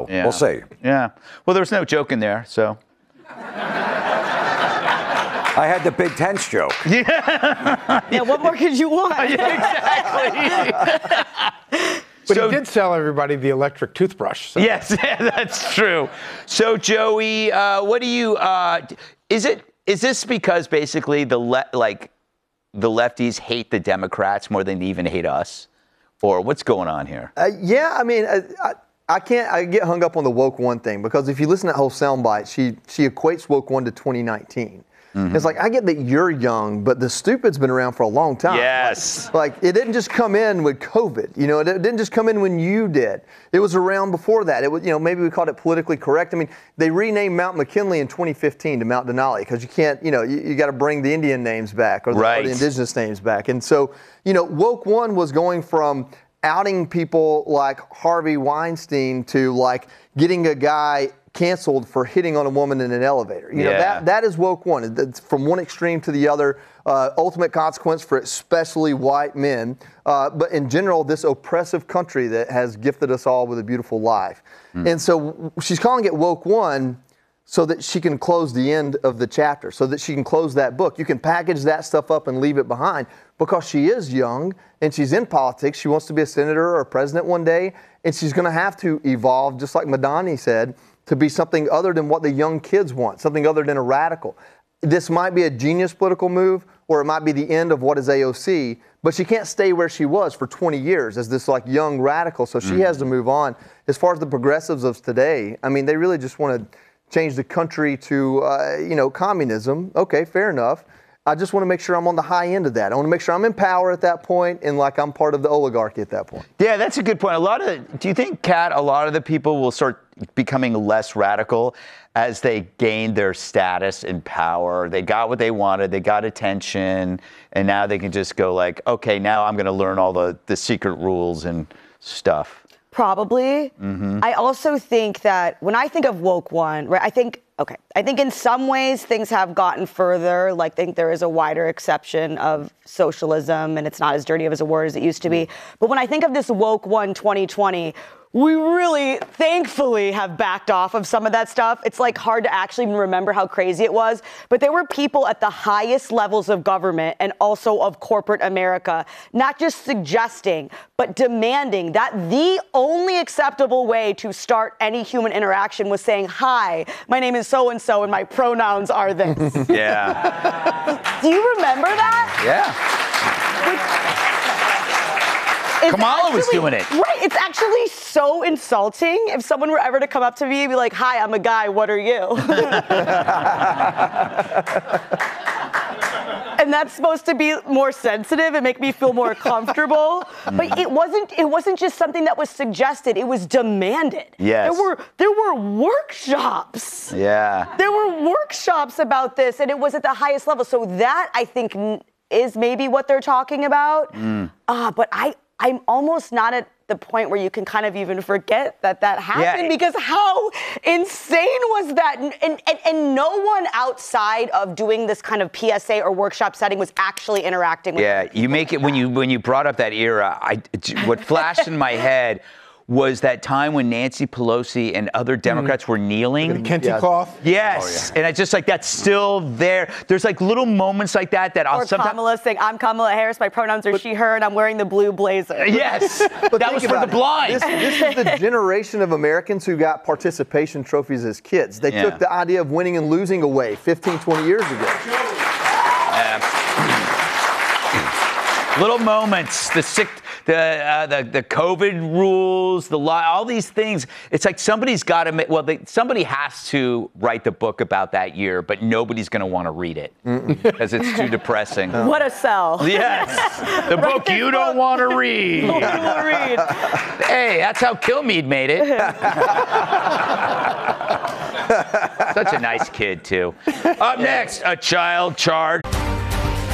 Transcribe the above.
Yeah. We'll see. Yeah. Well, there was no joke in there, so. I had the Big Ten's joke. Yeah, what more could you want? Exactly. But he did sell everybody the electric toothbrush. So. Yes, that's true. So, Joey, what do you? Is this because basically the lefties hate the Democrats more than they even hate us, or what's going on here? Yeah, I mean, I get hung up on the woke one thing because if you listen to that whole soundbite, she equates woke one to 2019. Mm-hmm. It's like, I get that you're young, but the stupid's been around for a long time. Yes. Like it didn't just come in with COVID. You know, it didn't just come in when you did. It was around before that. It was, you know, maybe we called it politically correct. I mean, they renamed Mount McKinley in 2015 to Mount Denali because you can't, you know, you got to bring the Indian names back or the indigenous names back. And so, you know, woke one was going from outing people like Harvey Weinstein to like getting a guy canceled for hitting on a woman in an elevator. You know, that is woke one. It's from one extreme to the other. Ultimate consequence for especially white men. But in general, this oppressive country that has gifted us all with a beautiful life. And so she's calling it woke one so that she can close the end of the chapter, so that she can close that book. You can package that stuff up and leave it behind because she is young and she's in politics. She wants to be a senator or a president one day, and she's going to have to evolve, just like Madani said, to be something other than what the young kids want, something other than a radical. This might be a genius political move, or it might be the end of what is AOC, but she can't stay where she was for 20 years as this like young radical, so she has to move on. As far as the progressives of today, I mean, they really just want to change the country to, you know, communism. Okay, fair enough. I just want to make sure I'm on the high end of that. I want to make sure I'm in power at that point and like I'm part of the oligarchy at that point. Yeah, that's a good point. Do you think, Kat, a lot of the people will start becoming less radical as they gain their status and power? They got what they wanted, they got attention, and now they can just go like, okay, now I'm going to learn all the secret rules and stuff. Probably. I also think that when I think of woke one, right, I think in some ways things have gotten further. Like, I think there is a wider exception of socialism, and it's not as dirty of as a word as it used to be. But when I think of this woke one 2020, we really, thankfully, have backed off of some of that stuff. It's like hard to actually even remember how crazy it was. But there were people at the highest levels of government and also of corporate America, not just suggesting, but demanding that the only acceptable way to start any human interaction was saying, "Hi, my name is so-and-so and my pronouns are this." Yeah. Do you remember that? Yeah. Kamala was doing it. Right. It's actually so insulting if someone were ever to come up to me and be like, "Hi, I'm a guy. What are you?" And that's supposed to be more sensitive and make me feel more comfortable. But it wasn't just something that was suggested. It was demanded. Yes. There were workshops. Yeah. There were workshops about this, and it was at the highest level. So that, I think, is maybe what they're talking about. But I'm almost not at the point where you can kind of even forget that happened, because how insane was that? And no one outside of doing this kind of PSA or workshop setting was actually interacting with Yeah, you make it, when you brought up that era, what flashed in my head was that time when Nancy Pelosi and other Democrats were kneeling. The Kenty cloth? Yes. And it's just like, that's still there. There's like little moments like that I'll sometimes... Kamala saying, "I'm Kamala Harris, my pronouns are she, her, and I'm wearing the blue blazer." Yes. But that was for the blind. This is the generation of Americans who got participation trophies as kids. They took the idea of winning and losing away 15, 20 years ago. Little moments, the COVID rules, all these things. It's like somebody's got to somebody has to write the book about that year, but nobody's going to want to read it because it's too depressing. What a sell. Yes. The book you don't want to read. Nobody will read. Hey, that's how Kilmeade made it. Such a nice kid, too. Up next, a child charged.